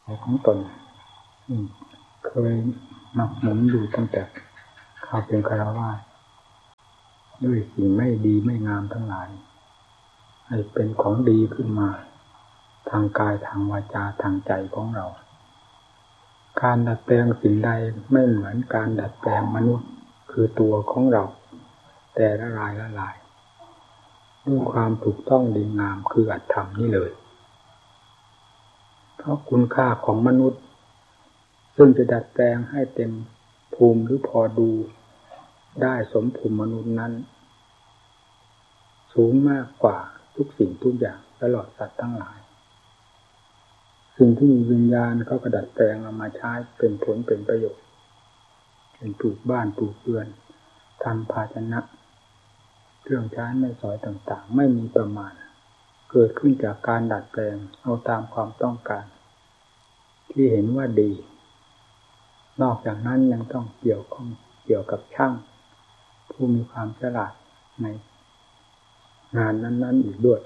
ของตนเคยหมักหมมอยู่ตั้งแต่ข้าเป็นฆราวาสด้วยสิ่งไม่ดีไม่งามทั้งหลายให้เป็นของดีขึ้นมาทางกายทางวาจาทางใจของเราการดัดแปลงสิ่งใดไม่เหมือนการดัดแปลงมนุษย์คือตัวของเราแต่ละรายด้วยความถูกต้องดีงามคืออัตธรรมนี่เลยเพราะคุณค่าของมนุษย์ซึ่งจะดัดแปลงให้เต็มภูมิหรือพอดูได้สมภูมิมนุษย์นั้นสูงมากกว่าทุกสิ่งทุกอย่างตลอดสัตว์ทั้งหลายสิ่งที่มีวิญญาณเขาก็ดัดแปลงเอามาใช้เป็นผลเป็นประโยชน์เป็นปลูกบ้านปลูกเรือนทำภาชนะเครื่องใช้ไม้สอยต่างๆไม่มีประมาณเกิดขึ้นจากการดัดแปลงเอาตามความต้องการที่เห็นว่าดีนอกจากนั้นยังต้องเกี่ยวกับช่างผู้มีความฉลาดในงานนั้นๆอีกด้วย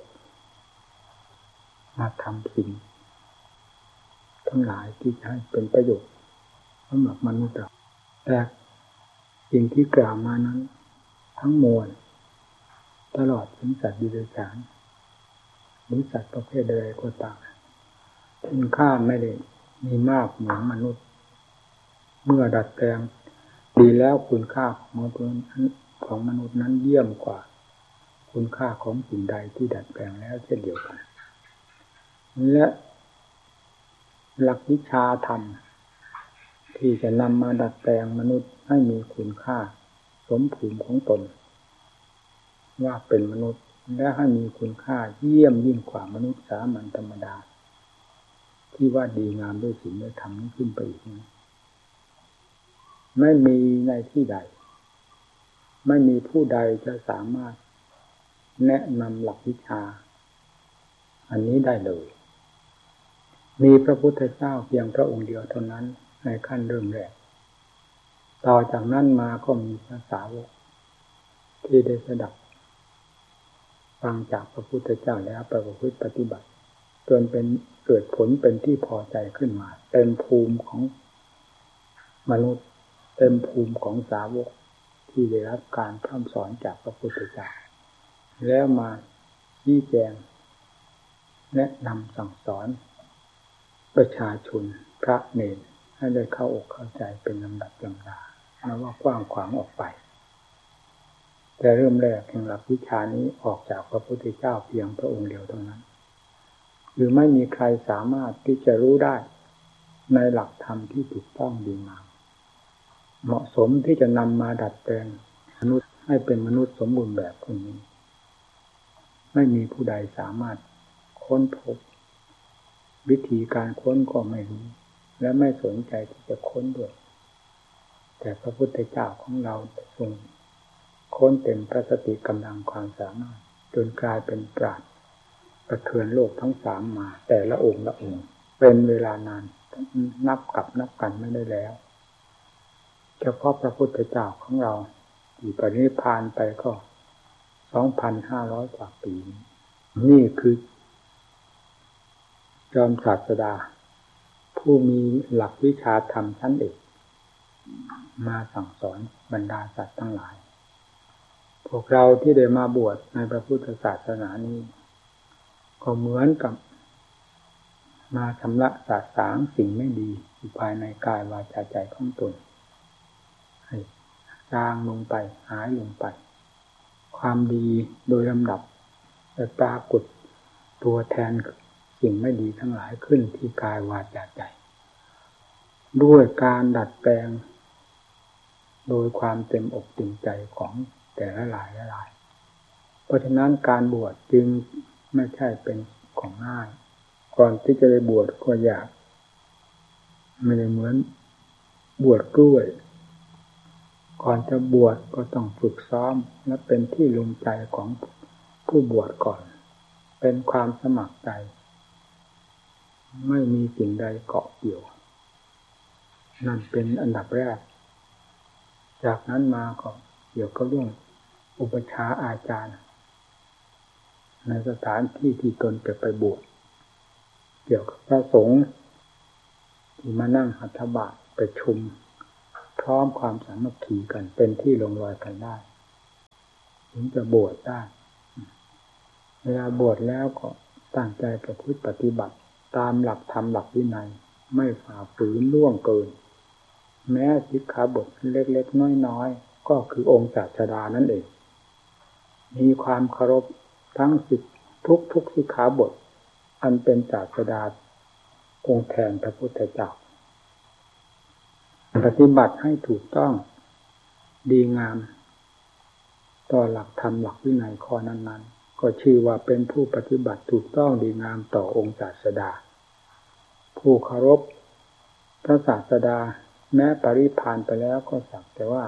มาทำสิ่งทั้งหลายที่จะให้เป็นประโยชน์สำหรับมนุษย์เราแต่สิ่งที่กล่าวมานั้นทั้งมวลตลอดถึงสัตว์ดิบฉานหรือสัตว์ประเภทใดก็ตามคุณค่าไม่ได้มีมากเหมือนมนุษย์เมื่อดัดแปลงดีแล้วคุณค่าของมนุษย์นั้นเยี่ยมกว่าคุณค่าของสิ่งใดที่ดัดแปลงแล้วเช่นเดียวกันและหลักวิชาธรรมที่จะนำมาดัดแปลงมนุษย์ให้มีคุณค่าสมภูมิของตนว่าเป็นมนุษย์และให้มีคุณค่าเยี่ยมยิ่งกว่ามนุษย์สามัญธรรมดาที่ว่าดีงามด้วยศีลด้วยธรรมนี้ขึ้นไปอีกไม่มีในที่ใดไม่มีผู้ใดจะสามารถแนะนำหลักวิชาอันนี้ได้เลยมีพระพุทธเจ้าเพียงพระองค์เดียวเท่านั้นในขั้นเริ่มแรกต่อจากนั้นมาก็มีพระสาวกที่ได้สดับฟังจากพระพุทธเจ้าแล้วประพฤติปฏิบัติจนเป็นเกิดผลเป็นที่พอใจขึ้นมาเต็มภูมิของมนุษย์เต็มภูมิของสาวกที่ได้รับการพร่ำสอนจากพระพุทธเจ้าแล้วมาชี้แจงแนะนำสั่งสอนประชาชนพระเณรให้ได้เข้าอกเข้าใจเป็นลำดับลำดาและว่ากว้างขวางออกไปแต่เริ่มแรกแห่งหลักวิชานี้ออกจากพระพุทธเจ้าเพียงพระองค์เดียวเท่านั้นหรือไม่มีใครสามารถที่จะรู้ได้ในหลักธรรมที่ถูกต้องดีงามเหมาะสมที่จะนำมาดัดแปลงมนุษย์ให้เป็นมนุษย์สมบูรณ์แบบคนนี้ไม่มีผู้ใดสามารถค้นพบวิธีการค้นก็ไม่รู้และไม่สนใจที่จะค้นด้วยแต่พระพุทธเจ้าของเราทรงค้นเต็มพระสติกำลังความสามารถจนกลายเป็นปราชญ์กระเทือนโลกทั้งสามมาแต่ละองค์ละองค์เป็นเวลานานนับกันไม่ได้แล้วเฉพาะพระพุทธเจ้าของเราที่ปรินิพพานไปก็ 2,500 กว่าปีนี่คือจอมศาสดาผู้มีหลักวิชาธรรมชั้นเอกมาสั่งสอนบรรดาสัตว์ทั้งหลายพวกเราที่ได้มาบวชในพระพุทธศาสนานี้ก็เหมือนกับมาชำระสาสางสิ่งไม่ดีอยู่ภายในกายวาจาใจของตนให้จางลงไปหายลงไปความดีโดยลำดับจะปรากฏตัวแทนสิ่งไม่ดีทั้งหลายขึ้นที่กายวาจาใจด้วยการดัดแปลงโดยความเต็มอกเต็มใจของแต่ละหลายเพราะฉะนั้นการบวชจึงไม่ใช่เป็นของง่ายก่อนที่จะได้บวชก็อยากไม่ได้เหมือนบวชกล้วยก่อนจะบวชก็ต้องฝึกซ้อมและเป็นที่ลงใจของผู้บวชก่อนเป็นความสมัครใจไม่มีสิ่งใดเกาะเกี่ยวนั่นเป็นอันดับแรกจากนั้นมาก็เกี่ยวกับเรื่องอุปชฌาย์อาจารย์ในสถานที่ที่ตนจะไปบวชเกี่ยวกับพระสงฆ์ที่มานั่งหัตถบาตประชุมพร้อมความสามัคคีกันเป็นที่ลงรอยกันได้ถึงจะบวชได้เวลาบวชแล้วก็ตั้งใจประพฤติปฏิบัติตามหลักธรรมหลักวินัยไม่ฝ่าฝืนล่วงเกินแม้สิกขาบทเล็กๆน้อยๆก็คือองค์ศาสดานั่นเองมีความเคารพทั้งทุกสิกขาบทอันเป็นศาสดาองค์แทนพระพุทธเจ้าปฏิบัติให้ถูกต้องดีงามต่อหลักธรรมหลักวินัยข้อนั้นๆก็ชื่อว่าเป็นผู้ปฏิบัติถูกต้องดีงามต่อองค์ศาสดาผู้เคารพพระศาสดาแม้ปรินิพพานไปแล้วก็สักแต่ว่า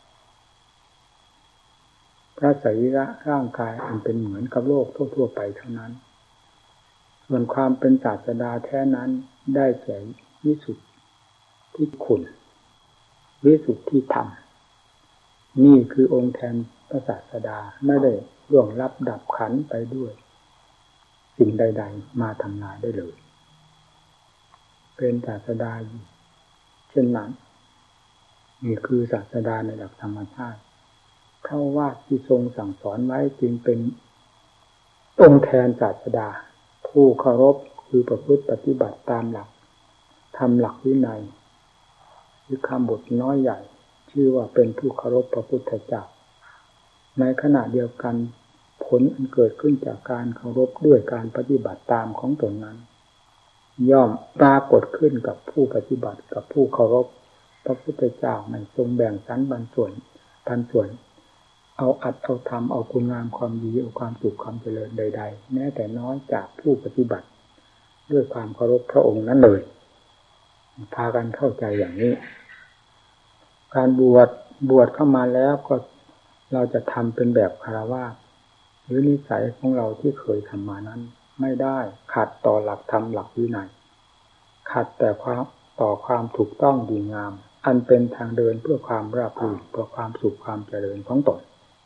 พระสรีระร่างกายอันเป็นเหมือนกับโลกทั่วๆไปเท่านั้นส่วนความเป็นศาสดาแท้นั้นได้แก่วิสุทธิคุณวิสุทธิธรรมนี่คือองค์แทนพระศาสดาไม่ได้ล่วงลับดับขันไปด้วยสิ่งใดๆมาทำลายได้เลยเป็นศาสดาเช่นนั้นนี่คือศาสดาในหลักธรรมชาติเพราะว่าที่ทรงสั่งสอนไว้จึงเป็นองค์แทนศาสดาผู้เคารพคือประพฤติปฏิบัติตามหลักธรรมหลักวินัยหรือคำบทน้อยใหญ่ชื่อว่าเป็นผู้เคารพพระพุทธเจ้าในขณะเดียวกันผลอันเกิดขึ้นจากการเคารพด้วยการปฏิบัติตามของตนนั้นย่อมปรากฏขึ้นกับผู้ปฏิบัติกับผู้เคารพพระพุทธเจ้าไม่ทรงแบ่งสรรปันส่วนเอาอัดเอาทำเอาคุณงามความดีเอาความสุขความเจริญใดๆแม้แต่น้อยจากผู้ปฏิบัติด้วยความเคารพพระองค์นั้นเลยพากันเข้าใจอย่างนี้การบวชเข้ามาแล้วก็เราจะทำเป็นแบบฆราวาสหรือนิสัยของเราที่เคยทำมานั้นไม่ได้ขัดต่อหลักธรรมหลักวินัยขัดแต่ความถูกต้องดีงามอันเป็นทางเดินเพื่อความราบรื่นเพื่อความสุขความเจริญของตน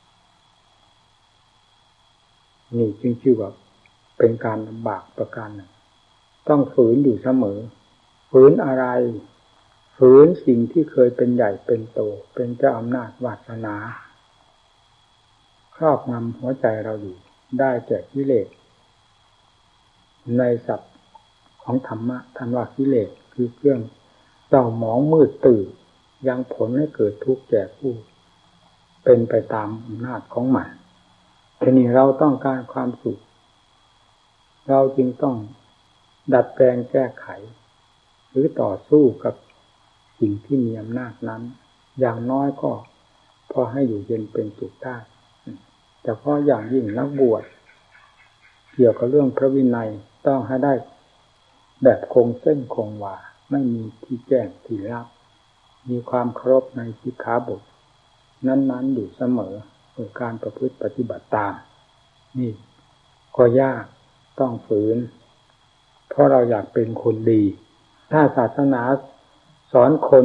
นี่จึงชื่อว่าเป็นการลำบากประการหนึ่งต้องฝืนอยู่เสมอฝืนอะไรฝืนสิ่งที่เคยเป็นใหญ่เป็นโตเป็นเจ้าอำนาจวาสนาครอบงำหัวใจเราอยู่ได้แก่กิเลสในศัพท์ของธรรมะท่านว่ากิเลสคือเครื่องเศร้าหมองมืดตื่นยังผลให้เกิดทุกข์แก่ผู้เป็นไปตามอำนาจของมันทีนี้เราต้องการความสุขเราจึงต้องดัดแปลงแก้ไขหรือต่อสู้กับสิ่งที่มีอำนาจนั้นอย่างน้อยก็พอให้อยู่เย็นเป็นสุขได้แต่เพราะอย่างยิ่งนักบวชเกี่ยวกับเรื่องพระวินัยต้องให้ได้แบบคงเส้นคงวาไม่มีที่แจ้งที่ลับมีความเคารพในสิกขาบทนั้นๆอยู่เสมอโดยการประพฤติปฏิบัติตามนี่ก็ยากต้องฝืนเพราะเราอยากเป็นคนดีถ้าศาสนาสอนคน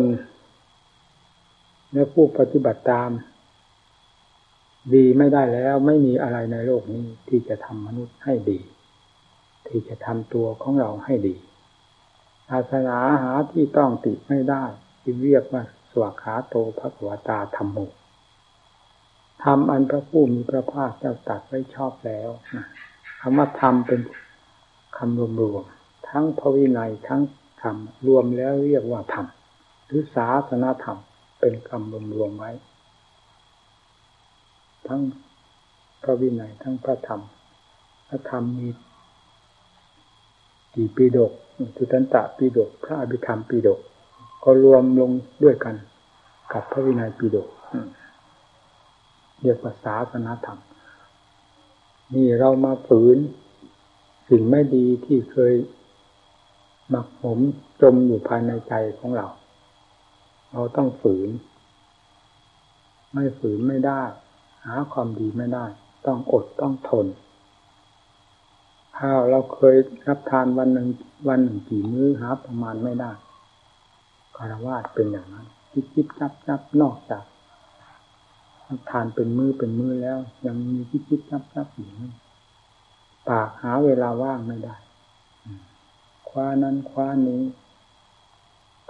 และผู้ปฏิบัติตามดีไม่ได้แล้วไม่มีอะไรในโลกนี้ที่จะทำมนุษย์ให้ดีที่จะทำตัวของเราให้ดีศาสนาหาที่ต้องติไม่ได้จึงเรียกว่าสวากขาโตภควตาธัมโมธรรมอันพระผู้มีพระภาคเจ้าตรัสไว้ชอบแล้วคำว่าธรรมเป็นคำรวมๆทั้งพระวินัยทั้งธรรมรวมแล้วเรียกว่าธรรมหรือศาสนธรรมเป็นคำรวมๆไว้ทั้งพระวินัยทั้งพระธรรมพระธรรมมีกี่ปิฎกสุตตันตปิฎกพระอภิธรรมปิฎกก็รวมลงด้วยกันกับพระวินัยปิฎกเรียกว่าศาสนธรรมนี่เรามาฝืนสิ่งไม่ดีที่เคยหมักหมมจมอยู่ภายในใจของเราต้องฝืนไม่ฝืนไม่ได้หาความดีไม่ได้ต้องอดต้องทนข้าวเราเคยรับทานวันหนึ่งกี่มื้อหาประมาณไม่ได้ฆราวาสเป็นอย่างนั้นจิบจับนอกจากรับทานเป็นมื้อแล้วยังมีจิบจับอยู่ปากหาเวลาว่างไม่ได้คว้านั้นคว้านี้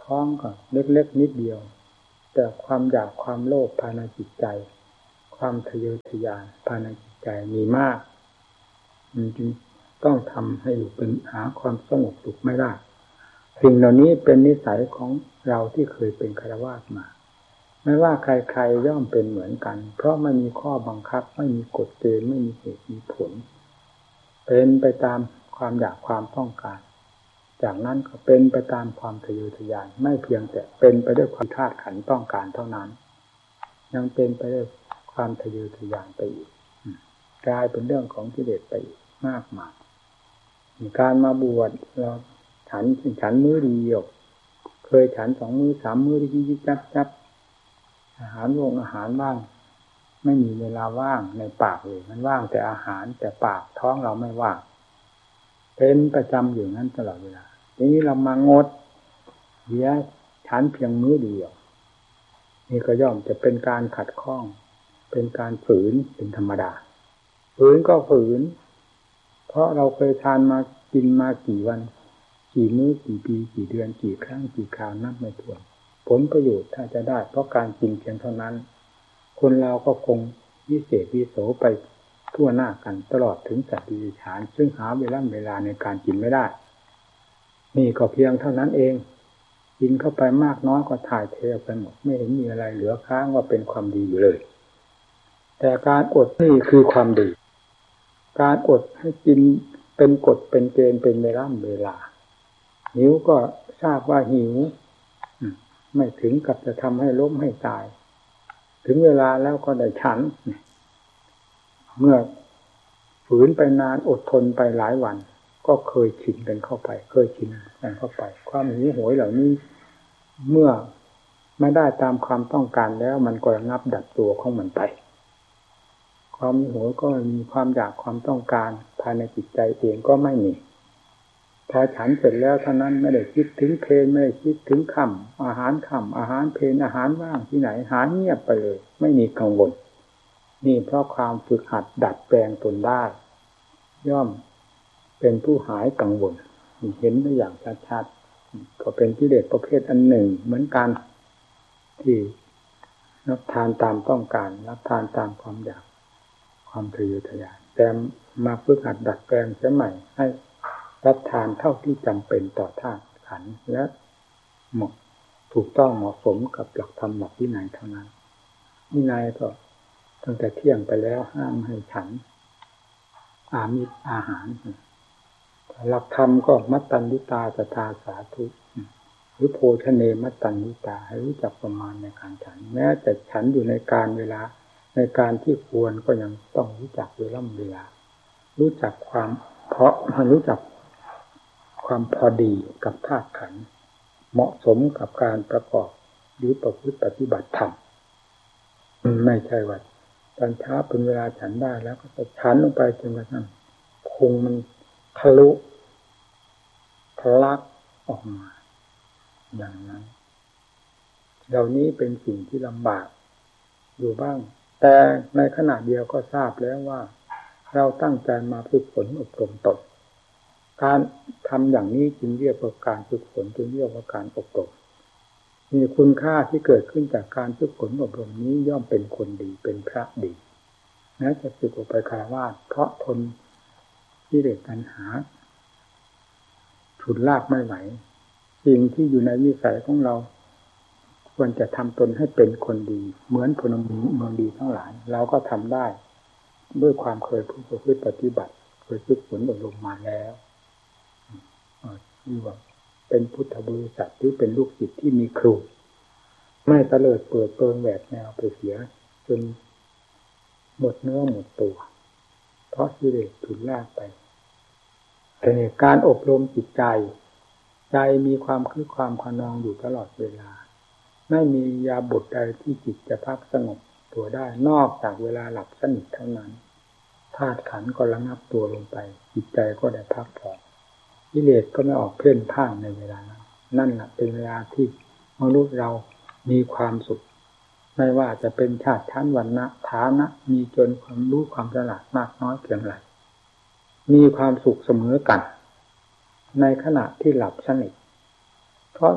ท้องก็เล็กๆนิดเดียวแต่ความอยากความโลภภายในจิตใจความทะเยอทะยานภายในจิตใจมีมากมันจึงต้องทำให้อยู่เป็นหาความสงบสุขไม่ได้สิ่งเหล่านี้เป็นนิสัยของเราที่เคยเป็นฆราวาสมาไม่ว่าใครๆย่อมเป็นเหมือนกันเพราะไม่มีข้อบังคับไม่มีกฎเกณฑ์ไม่มีเหตุมีผลเป็นไปตามความอยากความต้องการจากนั้นก็เป็นไปตามความทะเยอทะยานไม่เพียงแต่เป็นไปด้วยความธาตุขันธ์ต้องการเท่านั้นยังเป็นไปด้วยความทะเยอทะยานไปอีกกลายเป็นเรื่องของกิเลสไปอีกมากมายการมาบวชเราฉันมื้อเดียวเคยฉัน2 มื้อ3 มื้อที่จับอาหารอาหารบ้างไม่มีเวลาว่างในปากเลยมันว่างแต่อาหารแต่ปากท้องเราไม่ว่างเป็นประจำอยู่นั้นตลอดเวลาทีนี้เรามางดเดี๋ยวฉันเพียงมื้อเดียวนี่ก็ย่อมจะเป็นการขัดข้องเป็นการฝืนเป็นธรรมดาฝืนก็ฝืนเพราะเราเคยทานมากินมากี่วันกี่มื้อกี่ปีกี่เดือนกี่ครั้งกี่คราวนับไม่ถ้วนผลประโยชน์ถ้าจะได้เพราะการกินเพียงเท่านั้นคนเราก็คงวิเศษวิโสไปทั่วหน้ากันตลอดถึงสัตว์ดิบฉานซึ่งหาเวลาในการกินไม่ได้นี่ก็เพียงเท่านั้นเองกินเข้าไปมากน้อยก็ถ่ายเทไปหมดไม่เห็นมีอะไรเหลือค้างว่าเป็นความดีอยู่เลยแต่การอดนี่คือความดีการอดให้กินเป็นกฎเป็นเกณฑ์เป็นเวลาหิวก็ทราบว่าหิวไม่ถึงกับจะทำให้ล้มให้ตายถึงเวลาแล้วก็ได้ฉันเมื่อฝืนไปนานอดทนไปหลายวันก็เคยชินกันเข้าไปความหิวโหยเหล่านี้เมื่อไม่ได้ตามความต้องการแล้วมันก็ระงับดับตัวของมันไปความหิวโหยก็มีความอยากความต้องการภายในจิตใจเองก็ไม่มีพอฉันเสร็จแล้วเท่านั้นไม่ได้คิดถึงเพลไม่ได้คิดถึงค่ำอาหารค่ำอาหารเพลอาหารว่างที่ไหนหายเงียบไปเลยไม่มีกังวลนี่เพราะความฝึกหัดดัดแปลงตนได้ย่อมเป็นผู้หายกังวลเห็นได้อย่างชัดๆก็เป็นกิเลสประเภทอันหนึ่งเหมือนกันที่รับทานตามต้องการรับทานตามความอยากความทะเยอทะยานแต่มาฝึกหัดดัดแปลงเสียใหม่ให้รับทานเท่าที่จำเป็นต่อธาตุขันธ์และเหมาะถูกต้องเหมาะสมกับหลักธรรมหลักวินัยเท่านั้นวินัยก็ตั้งแต่เที่ยงไปแล้วห้ามให้ฉันอามิตรอาหารหลักธรรมก็มัตตัญญิตาตถาสาธุหรือโภชเนมัตตัญญิตาให้รู้จักประมาณในการฉันแม้แต่ฉันอยู่ในการเวลาในการที่ควรก็ยังต้องรู้จักเวลารู้จักความเพราะรู้จักความพอดีกับธาตุขันธ์เหมาะสมกับการประกอบหรือประพฤติปฏิบัติธรรมไม่ใช่ว่าตอนเช้าเป็นเวลาฉันได้แล้วก็จะฉันลงไปจนกระทั่งพุงมันทะลุทะลักออกมาอย่างนั้นเหล่านี้เป็นสิ่งที่ลำบากอยู่บ้างแต่ในขณะเดียวก็ทราบแล้วว่าเราตั้งใจมาฝึกฝนอบรมตนการทำอย่างนี้จึงเรียกว่าการฝึกฝนจึงเรียกว่าการอบรมมีคุณค่าที่เกิดขึ้นจากการฝึกฝนอบรมนี้ย่อมเป็นคนดีเป็นพระดีนะจะสึกออกไปฆราวาสเพราะทนกิเลสตัณหาฉุดลากไม่ไหวสิ่งที่อยู่ในวิสัยของเราควรจะทำตนให้เป็นคนดีเหมือนพลเมืองดีทั้งหลายเราก็ทำได้ด้วยความเคยประพฤติปฏิบัติเคยฝึกฝนอบรมมาแล้วนี่ว่าเป็นพุทธบริษัทหรือเป็นลูกศิษย์ที่มีครูไม่เตลิดเปิดเปิงแหวกแนวไปเสียจนหมดเนื้อหมดตัวเพราะกิเลสฉุดลากไปแต่ในการอบรมจิตใจมีความคึกความคะนองอยู่ตลอดเวลาไม่มียาบทใดที่จิตจะพักสงบตัวได้นอกจากเวลาหลับสนิทเท่านั้นธาตุขันธ์ก็ระงับตัวลงไปจิตใจก็ได้พักผ่อนกิเลสก็ไม่ออกเพ่นพ่านในเวลานั้นนั่นแหละเป็นเวลาที่มนุษย์เรามีความสุขไม่ว่าจะเป็นชาติชั้นวรรณะฐานะมีจนความรู้ความฉลาดมากน้อยเพียงไรมีความสุขเสมอกันในขณะที่หลับสนิทเพราะ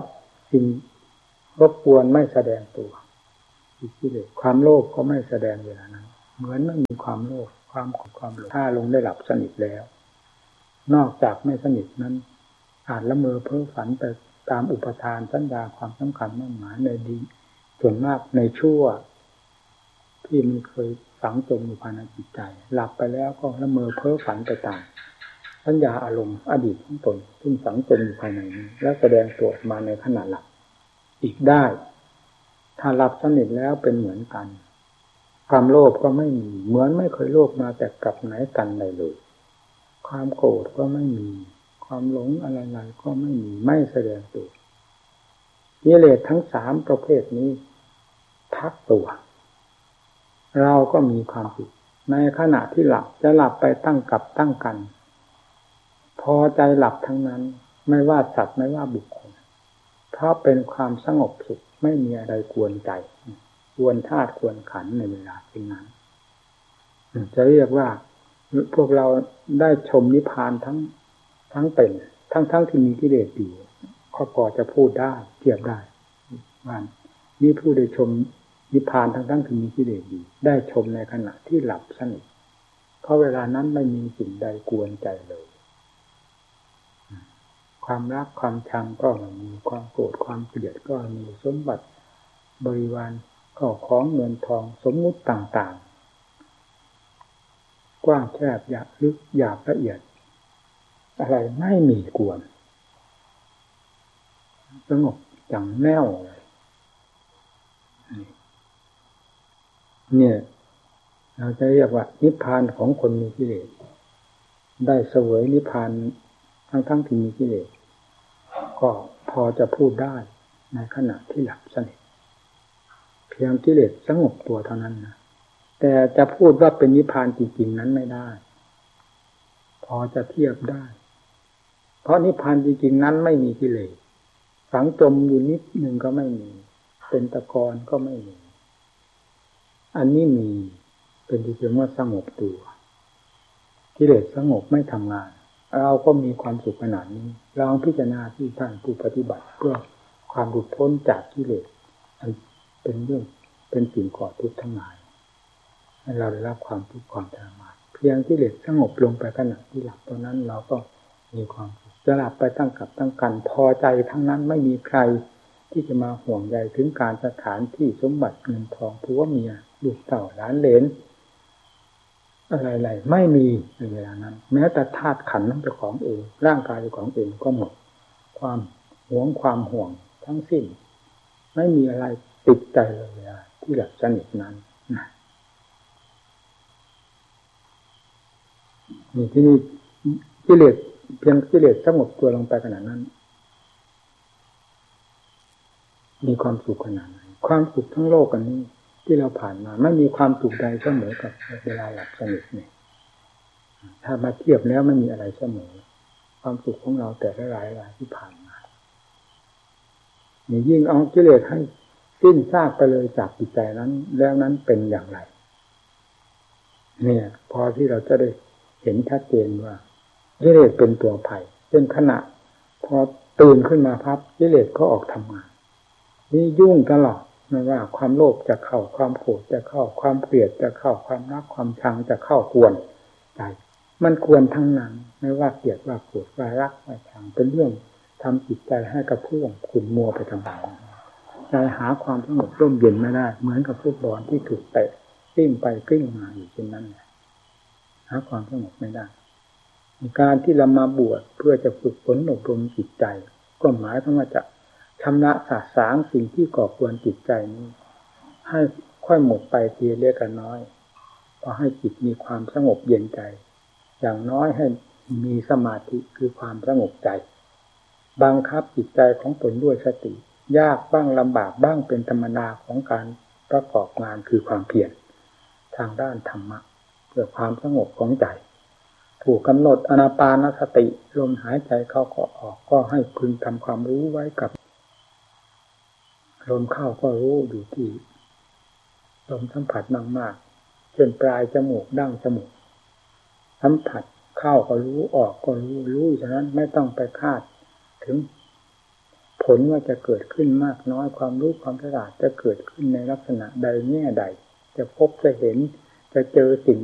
สิ่งรบกวนไม่แสดงตัวกิเลสความโลภก็ไม่แสดงเวลานั้นเหมือนไม่มีความโลภความโกรธความหลงถ้าลงได้หลับสนิทแล้วนอกจากไม่สนิทนั้นอาจละเมอเพ้อฝันไปตามอุปทานสัญญาความสำคัญมั่นหมายในดีส่วนมากในชั่วที่มันเคยฝังจมอยู่ภายในจิตใจหลับไปแล้วก็ละเมอเพ้อฝันไปตามสัญญาอารมณ์อดีตของตนซึ่งฝังจมอยู่ภายในนี้และแสดงตัวออกมาในขณะหลับอีกได้ถ้าหลับสนิทแล้วเป็นเหมือนกันความโลภก็ไม่มีเหมือนไม่เคยโลภมาแต่กับไหนกันใดเลยความโกรธก็ไม่มีความหลงอะไรๆก็ไม่มีไม่แสดงตัวกิเลสทั้งสามประเภทนี้พักตัวเราก็มีความสุขในขณะที่หลับจะหลับไปตั้งกับตั้งกันพอใจหลับทั้งนั้นไม่ว่าสัตว์ไม่ว่าบุคคลเพราะเป็นความสงบสุขไม่มีอะไรกวนใจกวนธาตุกวนขันธ์ในเวลาเช่นนั้นจะเรียกว่าพวกเราได้ชมนิพพานทั้งเป็นทั้งที่มีกิเลสอยู่ก็พอจะพูดได้เทียบได้ว่านี่ผู้ได้ชมนิพพานทั้งที่มีกิเลสอยู่ได้ชมในขณะที่หลับสนิทเพราะเวลานั้นไม่มีสิ่งใดกวนใจเลยความรักความชังก็ไม่มีความโกรธความเกลียดก็มีสมบัติบริวารก็ของเงินทองสมมุติต่างๆกว้างแคบหยาบลึกหยาบละเอียดอะไรไม่มีกวนสงบอย่างแน่วเนี่ยเราจะเรียกว่านิพพานของคนมีกิเลสได้เสวยนิพพานทั้งที่มีกิเลสก็พอจะพูดได้ในขณะที่หลับสนิทเพียงกิเลสสงบตัวเท่านั้นนะแต่จะพูดว่าเป็นนิพพานจริงๆนั้นไม่ได้พอจะเทียบได้เพราะนิพพานจริงๆนั้นไม่มีกิเลสฝังจมอยู่นิดหนึ่งก็ไม่มีเป็นตะกอนก็ไม่มีอันนี้มีเป็นที่เรียกว่าสงบตัวกิเลสสงบไม่ทำงานเราก็มีความสุขขนาดนี้ลองพิจารณาที่ท่านผู้ปฏิบัติเพื่อความหลุดพ้นจากกิเลสอันเป็นเรื่องเป็นสิ่งก่อทุกข์ทั้งหลายให้เราได้รับความทุกข์ความทรมานเพียงกิเลสสงบลงไปขณะที่หลับตอนนั้นเราก็มีความสุขจะหลับไปตั้งกับตั้งกันพอใจทั้งนั้นไม่มีใครที่จะมาห่วงใยถึงการสถานที่สมบัติเงินทองผัวเมียลูกเต่าหลานเหลนอะไรๆไม่มีในเวลานั้นแม้แต่ธาตุขันธ์ของเจ้าของเองร่างกายเจ้าของเองก็หมดความหวงความห่วงทั้งสิ้นไม่มีอะไรติดใจเลยที่หลับสนิทนั้นนี่ที่นี่กิเลสเพียงกิเลสสงบตัวลงไปขนาดนั้นมีความสุขขนาดไหนความสุขทั้งโลกอันนี้ที่เราผ่านมาไม่มีความสุขใดเสมอกับเวลาหลับสนิทนี่ถ้ามาเทียบแล้วไม่มีอะไรเสมอความสุขของเราแต่ละหลายที่ผ่านมานี่ยิ่งเอากิเลสให้สิ้นซากไปเลยจากจิตใจนั้นแล้วนั้นเป็นอย่างไรเนี่ยพอที่เราจะได้เห็นชัดเจนว่ากิเลสเป็นตัวภัยเป็นขณะพอตื่นขึ้นมาพับกิเลสก็ออกทำงานนี่ยุ่งตลอดไม่ว่าความโลภจะเข้าความโกรธจะเข้าความเกลียดจะเข้าความรักความชังจะเข้ากวนใจมันควรทั้งนั้นไม่ว่าเกลียดว่าโกรธว่ารักว่าชังเป็นเรื่องทำจิตใจให้กระเพื่อมขุ่นมัวไปทั้งหมดใจหาความสงบร่มเย็นไม่ได้เหมือนกับฟุตบอลที่ถูกเตะกลิ้งไปกลิ้งมาอยู่เช่นนั้นหาความสงบไม่ได้การที่เรามาบวชเพื่อจะฝึกฝนอบรมจิตใจก็หมายถึงว่าจะชำระสาสางสิ่งที่ก่อกวนจิตใจนี้ให้ค่อยหมดไปทีเล็กน้อยพอให้จิตมีความสงบเย็นใจอย่างน้อยให้มีสมาธิคือความสงบใจบังคับจิตใจของตนด้วยสติยากบ้างลำบากบ้างเป็นธรรมดาของการประกอบงานคือความเพียรทางด้านธรรมะเพื่อความสงบของใจผู้กำหนดอานาปานสติลมหายใจเข้าออกก็ให้พึงทำความรู้ไว้กับลมเข้าก็รู้อยู่ที่ลมสัมผัสมากๆเช่นปลายจมูกดั้งจมูกสัมผัสเข้าก็รู้ออกก็รู้ฉะนั้นไม่ต้องไปคาดถึงผผลว่าจะเกิดขึ้นมากน้อยความรู้ความฉลาดจะเกิดขึ้นในลักษณะใดแง่ใดจะพบจะเห็นจะเจอสิ่ง